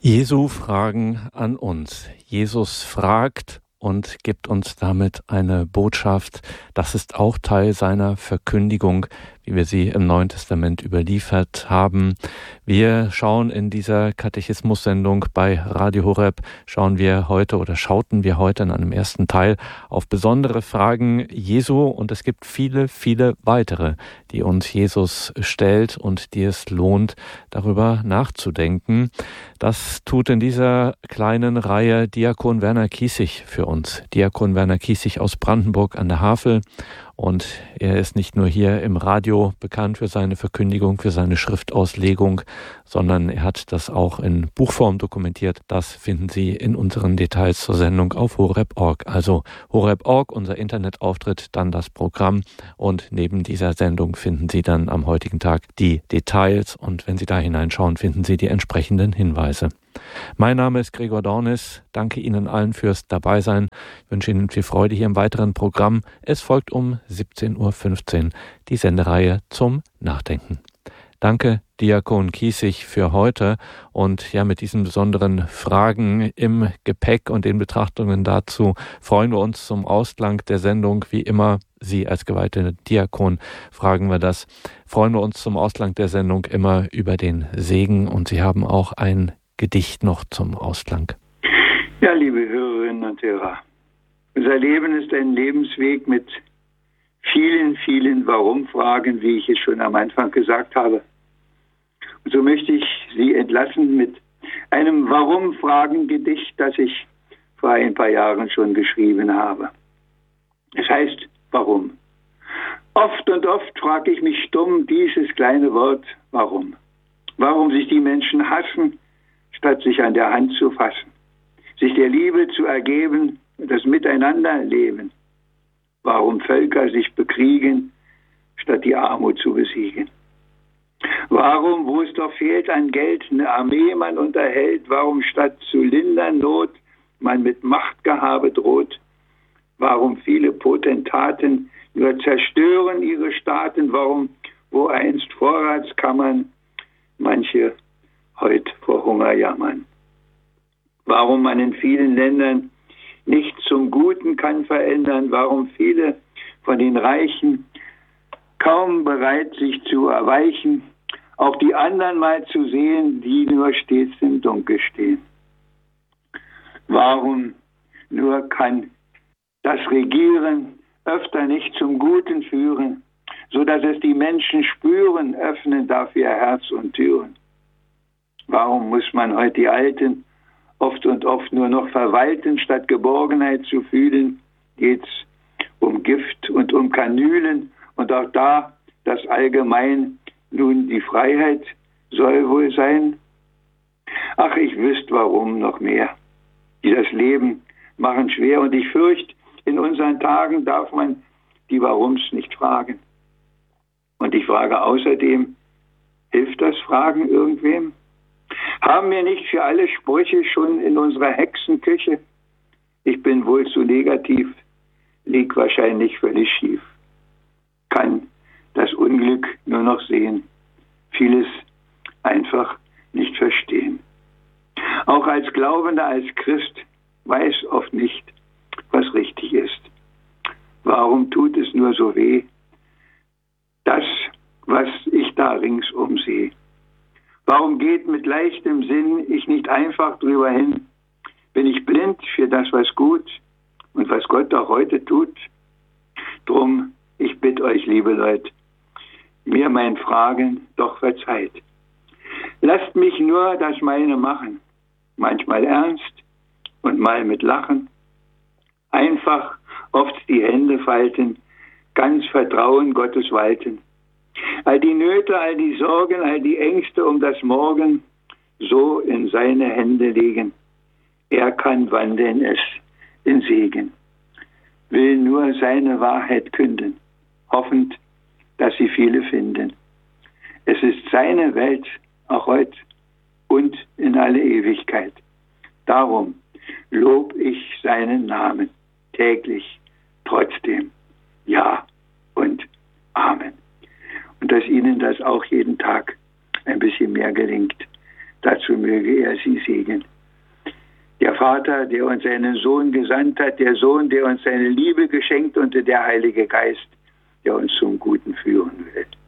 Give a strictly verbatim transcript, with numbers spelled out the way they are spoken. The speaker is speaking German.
Jesu Fragen an uns. Jesus fragt und gibt uns damit eine Botschaft. Das ist auch Teil seiner Verkündigung, wie wir sie im Neuen Testament überliefert haben. Wir schauen in dieser Katechismus-Sendung bei Radio Horeb, schauen wir heute oder schauten wir heute in einem ersten Teil auf besondere Fragen Jesu, und es gibt viele, viele weitere, die uns Jesus stellt und die es lohnt, darüber nachzudenken. Das tut in dieser kleinen Reihe Diakon Werner Kiesig für uns. Diakon Werner Kiesig aus Brandenburg an der Havel. Und er ist nicht nur hier im Radio bekannt für seine Verkündigung, für seine Schriftauslegung, sondern er hat das auch in Buchform dokumentiert. Das finden Sie in unseren Details zur Sendung auf horeb punkt org. Also horeb punkt org, unser Internetauftritt, dann das Programm. Und neben dieser Sendung finden Sie dann am heutigen Tag die Details. Und wenn Sie da hineinschauen, finden Sie die entsprechenden Hinweise. Mein Name ist Gregor Dornis. Danke Ihnen allen fürs Dabeisein. Ich wünsche Ihnen viel Freude hier im weiteren Programm. Es folgt um siebzehn Uhr fünfzehn die Sendereihe zum Nachdenken. Danke, Diakon Kiesig, für heute. Und ja, mit diesen besonderen Fragen im Gepäck und den Betrachtungen dazu freuen wir uns zum Ausklang der Sendung. Wie immer, Sie als geweihter Diakon, fragen wir das. Freuen wir uns zum Ausklang der Sendung immer über den Segen. Und Sie haben auch ein Gedicht noch zum Ausklang. Ja, liebe Hörerinnen und Hörer, unser Leben ist ein Lebensweg mit vielen, vielen Warum-Fragen, wie ich es schon am Anfang gesagt habe. Und so möchte ich Sie entlassen mit einem Warum-Fragen-Gedicht, das ich vor ein paar Jahren schon geschrieben habe. Es heißt, warum? Oft und oft frage ich mich stumm dieses kleine Wort, warum? Warum sich die Menschen hassen, statt sich an der Hand zu fassen, sich der Liebe zu ergeben und das Miteinanderleben. Warum Völker sich bekriegen, statt die Armut zu besiegen. Warum, wo es doch fehlt an Geld, eine Armee man unterhält, warum statt zu lindern Not man mit Machtgehabe droht. Warum viele Potentaten nur zerstören ihre Staaten, warum, wo einst Vorratskammern manche heut vor Hunger jammern. Warum man in vielen Ländern nichts zum Guten kann verändern, warum viele von den Reichen kaum bereit sich zu erweichen, auch die anderen mal zu sehen, die nur stets im Dunkel stehen. Warum nur kann das Regieren öfter nicht zum Guten führen, so dass es die Menschen spüren, öffnen darf ihr Herz und Türen. Warum muss man heute die Alten oft und oft nur noch verwalten, statt Geborgenheit zu fühlen? Geht's um Gift und um Kanülen und auch da das Allgemein nun die Freiheit soll wohl sein? Ach, ich wüsste warum noch mehr, die das Leben machen schwer, und ich fürchte, in unseren Tagen darf man die Warums nicht fragen. Und ich frage außerdem, hilft das Fragen irgendwem? Haben wir nicht für alle Sprüche schon in unserer Hexenküche? Ich bin wohl zu negativ, lieg wahrscheinlich völlig schief. Kann das Unglück nur noch sehen, vieles einfach nicht verstehen. Auch als Glaubender, als Christ, weiß oft nicht, was richtig ist. Warum tut es nur so weh, das, was ich da ringsum sehe? Warum geht mit leichtem Sinn ich nicht einfach drüber hin? Bin ich blind für das, was gut und was Gott auch heute tut? Drum, ich bitte euch, liebe Leute, mir mein Fragen doch verzeiht. Lasst mich nur das meine machen, manchmal ernst und mal mit Lachen. Einfach oft die Hände falten, ganz Vertrauen Gottes walten. All die Nöte, all die Sorgen, all die Ängste um das Morgen so in seine Hände legen. Er kann wandeln es in Segen. Will nur seine Wahrheit künden, hoffend, dass sie viele finden. Es ist seine Welt, auch heute und in alle Ewigkeit. Darum lob ich seinen Namen täglich, trotzdem. Ja und Amen. Und dass Ihnen das auch jeden Tag ein bisschen mehr gelingt. Dazu möge er sie segnen. Der Vater, der uns seinen Sohn gesandt hat, der Sohn, der uns seine Liebe geschenkt und der Heilige Geist, der uns zum Guten führen will.